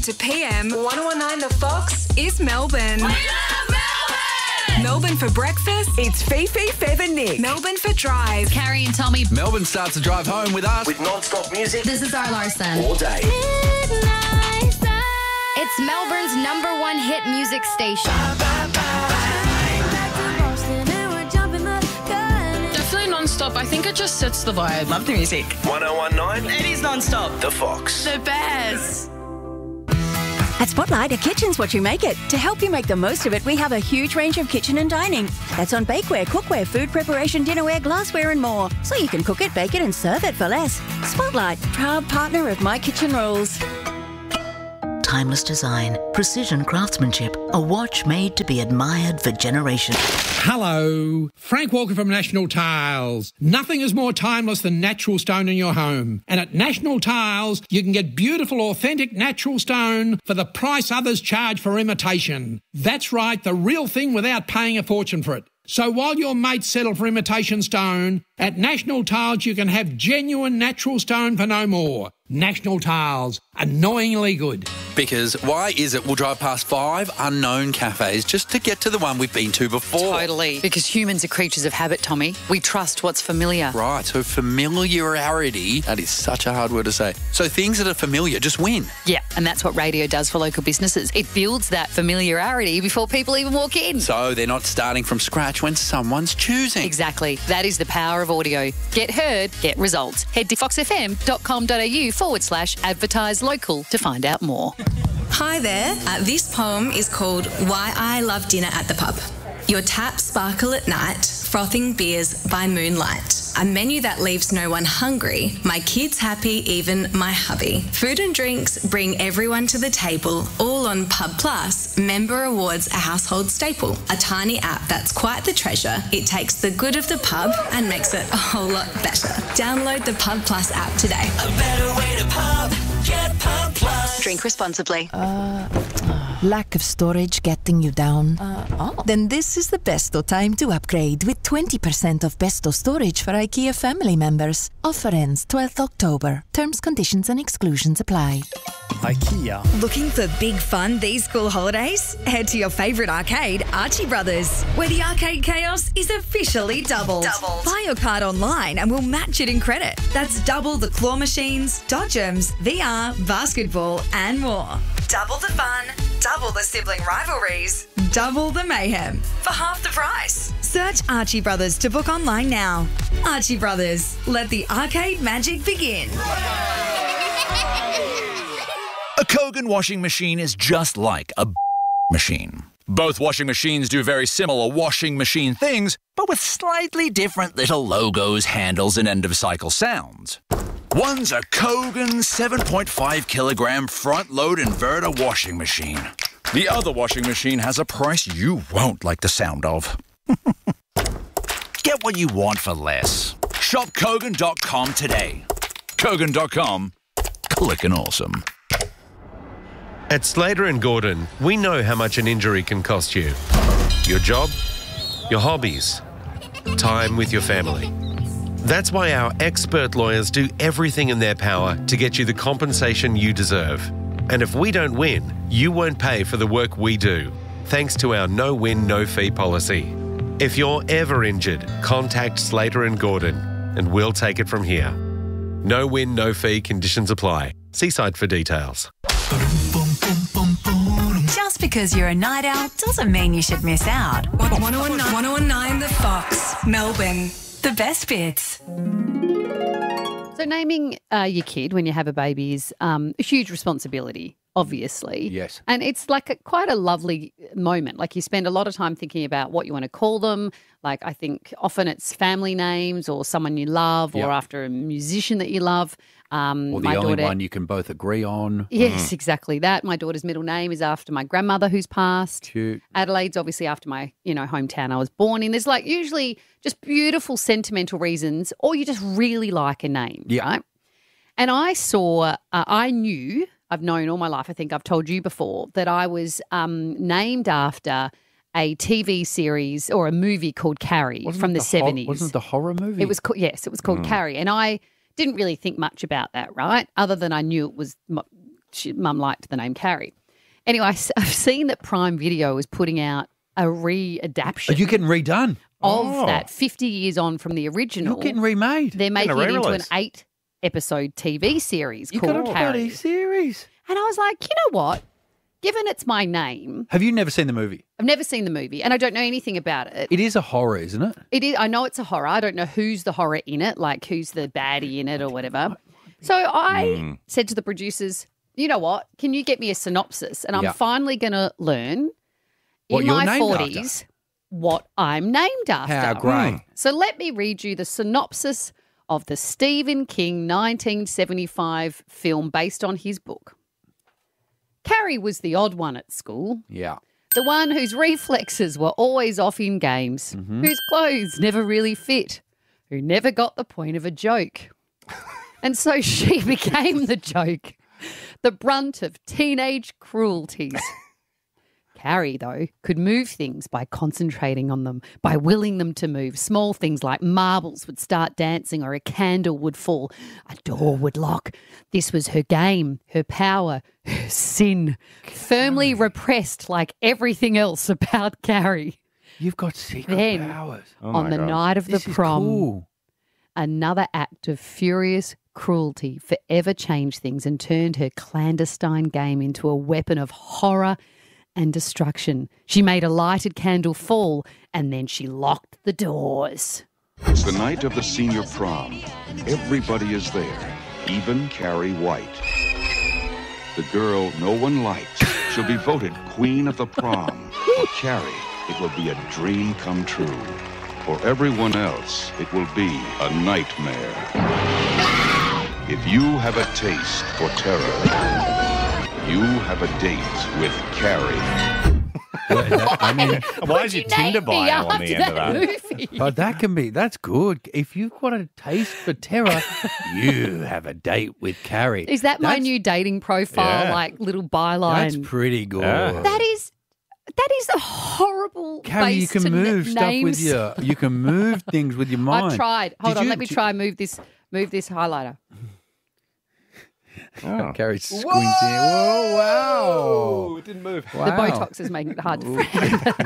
to PM. 1019 The Fox is Melbourne. We love Melbourne! Melbourne for breakfast. It's Fifi, Fev and Nick. Melbourne for drive. Carrie and Tommy. Melbourne starts to drive home with us. With non-stop music. This is Zara Larson. All day. It's Melbourne's #1 hit music station. Definitely non-stop. I think it just sets the vibe. Love the music. 1019. It is non-stop. The Fox. The best. At Spotlight, a kitchen's what you make it. To help you make the most of it, we have a huge range of kitchen and dining. That's on bakeware, cookware, food preparation, dinnerware, glassware and more. So you can cook it, bake it and serve it for less. Spotlight, proud partner of My Kitchen Rules. Timeless design, precision craftsmanship, a watch made to be admired for generations. Hello, Frank Walker from National Tiles. Nothing is more timeless than natural stone in your home. And at National Tiles, you can get beautiful, authentic natural stone for the price others charge for imitation. That's right, the real thing without paying a fortune for it. So while your mates settle for imitation stone, at National Tiles you can have genuine natural stone for no more. National Tiles, annoyingly good. Because why is it we'll drive past 5 unknown cafes just to get to the one we've been to before? Totally. Because humans are creatures of habit, Tommy. We trust what's familiar. Right, so familiarity, that is such a hard word to say. So things that are familiar just win. Yeah, and that's what radio does for local businesses. It builds that familiarity before people even walk in. So they're not starting from scratch when someone's choosing. Exactly. That is the power of audio. Get heard, get results. Head to foxfm.com.au/advertise local to find out more. Hi there. This poem is called Why I Love Dinner at the Pub. Your taps sparkle at night, frothing beers by moonlight. A menu that leaves no one hungry, my kids happy, even my hubby. Food and drinks bring everyone to the table, all on Pub Plus. Member Awards a household staple. A tiny app that's quite the treasure. It takes the good of the pub and makes it a whole lot better. Download the Pub Plus app today. A better way to pub. Get Pub Plus. Drink responsibly. Lack of storage getting you down? Then this is the best time to upgrade with 20% off Besto storage for IKEA family members. Offer ends 12th October. Terms, conditions and exclusions apply. IKEA. Looking for big fun these school holidays? Head to your favourite arcade, Archie Brothers, where the arcade chaos is officially doubled. Buy your card online and we'll match it in credit. That's double the claw machines, dodgems, VR, basketball and more. Double the fun, double the sibling rivalries, double the mayhem for half the price. Search Archie Brothers to book online now. Archie Brothers, let the arcade magic begin. A Kogan washing machine is just like a machine. Both washing machines do very similar washing machine things, but with slightly different little logos, handles, and end-of-cycle sounds. One's a Kogan 7.5 kilogram front-load inverter washing machine. The other washing machine has a price you won't like the sound of. Get what you want for less. Shop Kogan.com today. Kogan.com. Clickin' awesome. At Slater & Gordon, we know how much an injury can cost you. Your job, your hobbies, time with your family. That's why our expert lawyers do everything in their power to get you the compensation you deserve. And if we don't win, you won't pay for the work we do, thanks to our no-win, no-fee policy. If you're ever injured, contact Slater & Gordon, and we'll take it from here. No-win, no-fee conditions apply. See site for details. Just because you're a night owl doesn't mean you should miss out. 1019 The Fox, Melbourne. The best bits. So naming your kid when you have a baby is a huge responsibility, obviously. Yes. And it's like quite a lovely moment. Like you spend a lot of time thinking about what you want to call them. Like I think often it's family names or someone you love or after a musician that you love. Or the only one you can both agree on. Yes, exactly that. My daughter's middle name is after my grandmother who's passed. Cute. Adelaide's obviously after my, hometown I was born in. There's like usually just beautiful sentimental reasons or you just really like a name, right? And I knew, I've known all my life, I think I've told you before, that I was named after a TV series or a movie called Carrie from the 70s. Wasn't it the horror movie? It was it was called Carrie. And I didn't really think much about that, right? Other than I knew it was Mum liked the name Carrie. Anyway, I've seen that Prime Video is putting out a re-adaptation. You're getting redone. Of that 50 years on from the original. You're getting remade. They're making it into an re-release. 8-episode TV series You called got a Carrie. bloody series. And I was like, you know what? Given it's my name, Have you never seen the movie? I've never seen the movie and I don't know anything about it. It is a horror, isn't it? It is. I know it's a horror. I don't know who's the horror in it, like who's the baddie in it or whatever. So I said to the producers, you know what? Can you get me a synopsis? And I'm Yeah. finally going to learn What in you're my named 40s what I'm named after. How great. So let me read you the synopsis of the Stephen King 1975 film based on his book. Carrie was the odd one at school. Yeah. The one whose reflexes were always off in games, whose clothes never really fit, who never got the point of a joke. And so she became the joke, the brunt of teenage cruelties. Carrie, though, could move things by concentrating on them, by willing them to move. Small things like marbles would start dancing or a candle would fall, a door would lock. This was her game, her power, her sin, firmly repressed like everything else about Carrie. You've got secret Then, powers. on the night of the This is prom, cool. another act of furious cruelty forever changed things and turned her clandestine game into a weapon of horror and destruction. She made a lighted candle fall and then she locked the doors. It's the night of the senior prom. Everybody is there, even Carrie White. The girl no one likes. She'll be voted queen of the prom. For Carrie, it will be a dream come true. For everyone else, it will be a nightmare. If you have a taste for terror, you have a date with Carrie. I mean, why is your Tinder bio on the end of that? Movie? But that's good. If you've got a taste for terror, you have a date with Carrie. Is that my That's- new dating profile, Yeah. like little byline? That's pretty good. That is a horrible Carrie, you base can to move stuff names. with your. You can move things with your mind. I've tried. Hold Did on, you- let me try and move this highlighter. Carrie's squinting. Whoa! Wow! It didn't move. The Botox is making it hard to frame.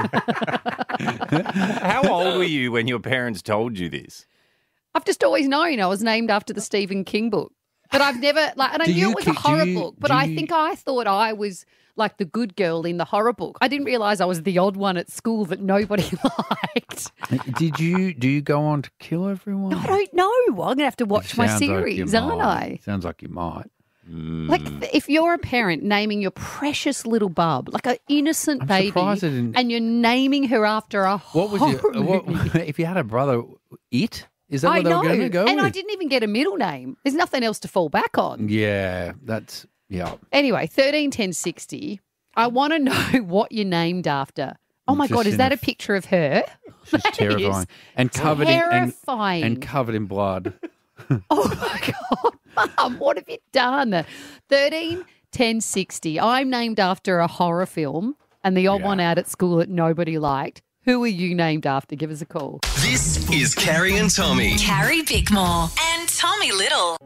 How old were you when your parents told you this? I've just always known I was named after the Stephen King book. But I've never, and I Do knew you it was a keep- do horror you- book, but do I you- think I thought I was like the good girl in the horror book. I didn't realise I was the odd one at school that nobody liked. Do you go on to kill everyone? I don't know. I'm going to have to watch my Sounds like you series, aren't might. I? Sounds like you might. Like, if you're a parent naming your precious little bub, like an innocent I'm baby, surprised it didn't- and you're naming her after a What was horror your? movie. If you had a brother, Is that I what they know, were going to go and with? I didn't even get a middle name. There's nothing else to fall back on. Yeah, that's Anyway, 131060. I want to know what you're named after. Oh my Just God, is in that a a picture of her? She's That is terrifying and covered terrifying. and covered in blood. Oh my God, Mum, what have you done? 131060. I'm named after a horror film and the odd one out at school that nobody liked. Who are you named after? Give us a call. This is Carrie and Tommy. Carrie Bickmore and Tommy Little.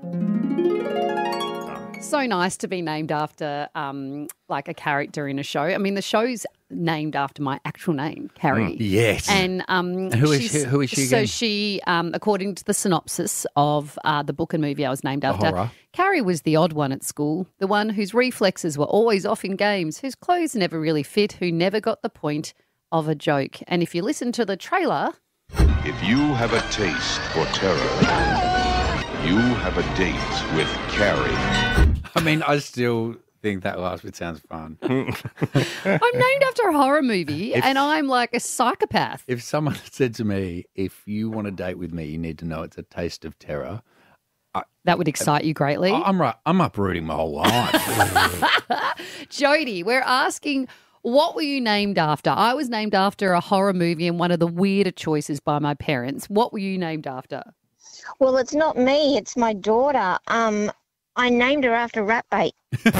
So nice to be named after like a character in a show. I mean, the show's named after my actual name, Carrie. Yes. And who is she So again? she, according to the synopsis of the book and movie I was named after, horror. Carrie was the odd one at school, the one whose reflexes were always off in games, whose clothes never really fit, who never got the point of a joke. And if you listen to the trailer, If you have a taste for terror, you have a date with Carrie. I mean, I still think that last bit sounds fun. I'm named after a horror movie and I'm like a psychopath. If someone said to me, "If you want to date with me, you need to know it's a taste of terror," That would excite you greatly. I'm uprooting my whole life. Jody, we're asking, what were you named after? I was named after a horror movie and one of the weirder choices by my parents. What were you named after? Well, it's not me. It's my daughter. I named her after rat bait.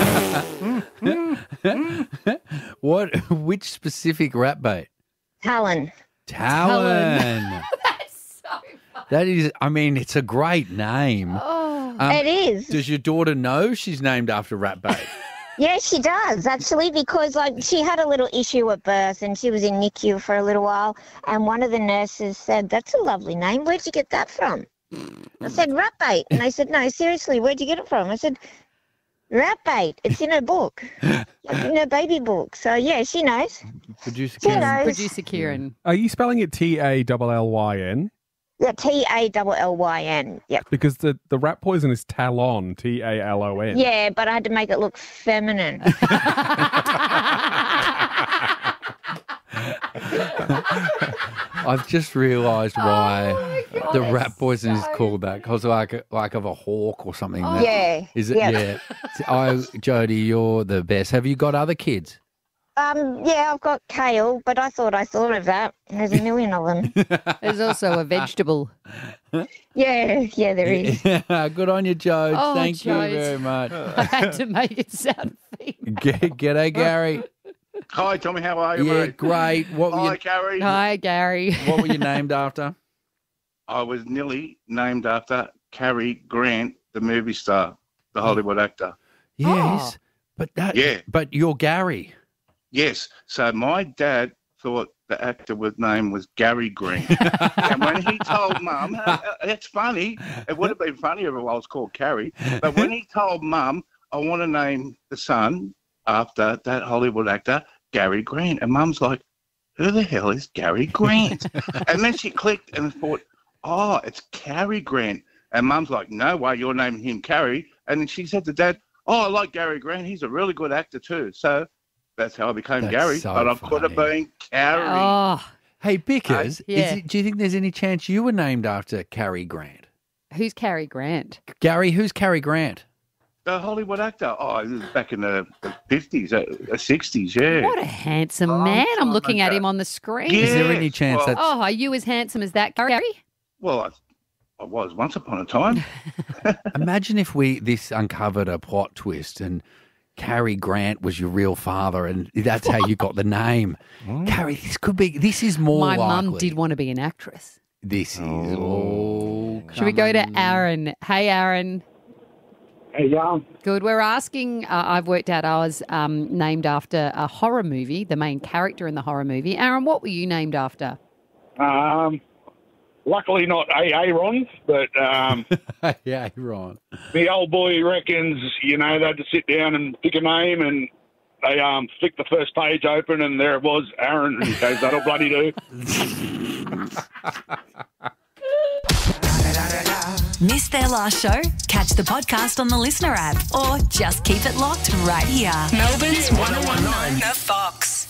What? Which specific rat bait? Talon. Talon. That's so funny. That is. I mean, it's a great name. Oh, it is. Does your daughter know she's named after rat bait? Yeah, she does, actually, because she had a little issue at birth and she was in NICU for a little while, and one of the nurses said, "That's a lovely name. Where'd you get that from?" I said, "Rat bait." And they said, "No, seriously, where'd you get it from?" I said, "Rat bait. It's in her book, in her baby book." So, yeah, she knows. Producer She knows. Producer Kieran. Are you spelling it Tallyn? Yeah, Tallyn. Yep. Because the rat poison is Talon, Talon. Yeah, but I had to make it look feminine. I've just realised why the rat poison is called that, because like of a hawk or something. Oh. Yeah. Is it? Yep. Yeah. Jody, you're the best. Have you got other kids? Yeah, I've got kale, but I thought of that. There's a million of them. There's also a vegetable. Yeah, there is. Good on you, Jode. Oh, Thank you Jode. very much. I had to make it sound female. G'day, Gary. Hi, Tommy. How are you, Yeah, mate? great. Hi, Gary. Hi, Gary. What were you named after? I was nearly named after Cary Grant, the movie star, the Hollywood actor. Yes, but you're Gary. Yes. So my dad thought the actor name was Gary Grant. And when he told Mum, it's funny. It would have been funnier if I was called Carrie. But when he told Mum, I want to name the son after that Hollywood actor, Gary Grant. And Mum's like, who the hell is Gary Grant? And then she clicked and thought, oh, it's Cary Grant. And Mum's like, no way, you're naming him Carrie. And then she said to Dad, oh, I like Gary Grant. He's a really good actor too. So that's how I became Gary. so But I could have been Carrie. Oh, Hey, Bickers, Yeah. do you think there's any chance you were named after Cary Grant? who's Cary Grant? Gary, who's Cary Grant? The Hollywood actor. Oh, this is back in the 50s, 60s, yeah. What a handsome man. I'm looking at him on the screen. Is there any chance that's... Oh, are you as handsome as that, Gary? Well, I was once upon a time. Imagine if this uncovered a plot twist and Cary Grant was your real father and that's how you got the name. Cary, this is more My likely. mum did want to be an actress. This is... Should we go to Aaron? Hey, Aaron. Hey, y'all. Good. We're asking, I've worked out I was named after a horror movie, the main character in the horror movie. Aaron, what were you named after? Luckily not Aaron, but yeah, Aaron. the old boy reckons, they had to sit down and pick a name, and they flicked the first page open, and there it was, Aaron. And he goes, that'll bloody do. Missed their last show? Catch the podcast on the Listener app or just keep it locked right here. Melbourne's 1019 The Fox.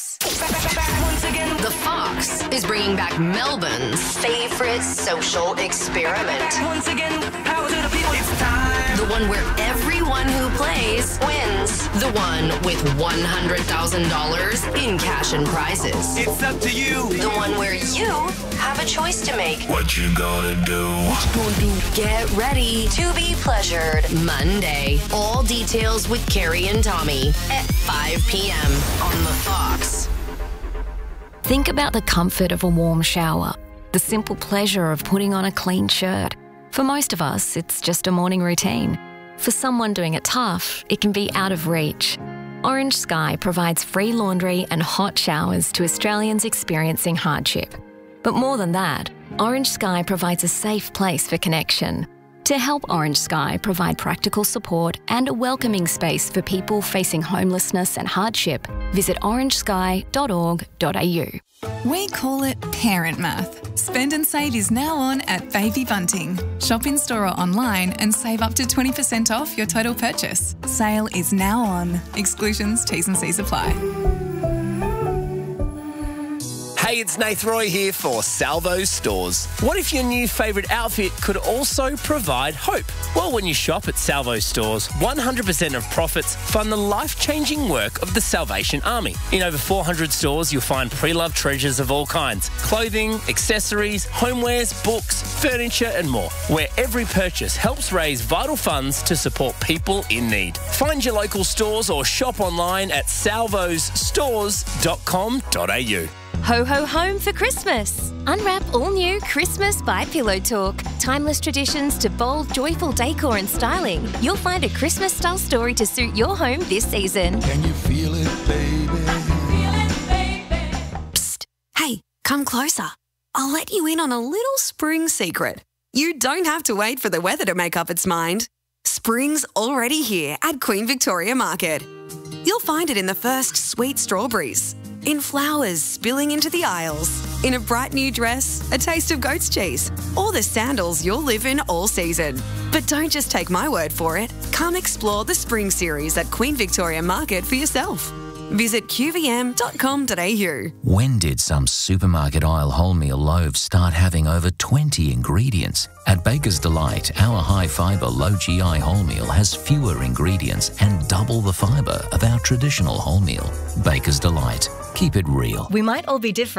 The Fox is bringing back Melbourne's favorite social experiment. Once again, power to the people. It's time. The one where everyone who plays wins. The one with $100,000 in cash and prizes. It's up to you. The one where you have a choice to make. What you gonna do? What you gonna do? Get ready to be pleasured. Monday. All details with Carrie and Tommy at 5 p.m. on The Fox. Think about the comfort of a warm shower, the simple pleasure of putting on a clean shirt. For most of us, it's just a morning routine. For someone doing it tough, it can be out of reach. Orange Sky provides free laundry and hot showers to Australians experiencing hardship. But more than that, Orange Sky provides a safe place for connection. To help Orange Sky provide practical support and a welcoming space for people facing homelessness and hardship, visit orangesky.org.au. We call it parent math. Spend and Save is now on at Baby Bunting. Shop in store or online and save up to 20% off your total purchase. Sale is now on. Exclusions, T's and C's apply. Hey, it's Nath Roy here for Salvo Stores. What if your new favourite outfit could also provide hope? Well, when you shop at Salvo Stores, 100% of profits fund the life-changing work of the Salvation Army. In over 400 stores, you'll find pre-loved treasures of all kinds. Clothing, accessories, homewares, books, furniture and more, where every purchase helps raise vital funds to support people in need. Find your local stores or shop online at salvosstores.com.au. Ho ho home for Christmas. Unwrap all new Christmas by Pillow Talk. Timeless traditions to bold, joyful decor and styling. You'll find a Christmas style story to suit your home this season. Can you feel it, baby? Psst. Hey, come closer. I'll let you in on a little spring secret. You don't have to wait for the weather to make up its mind. Spring's already here at Queen Victoria Market. You'll find it in the first sweet strawberries, in flowers spilling into the aisles, in a bright new dress, a taste of goat's cheese, or the sandals you'll live in all season. But don't just take my word for it. Come explore the spring series at Queen Victoria Market for yourself. Visit qvm.com.au. When did some supermarket aisle wholemeal loaves start having over 20 ingredients? At Baker's Delight, our high-fibre, low-GI wholemeal has fewer ingredients and double the fibre of our traditional wholemeal. Baker's Delight. Keep it real. We might all be different.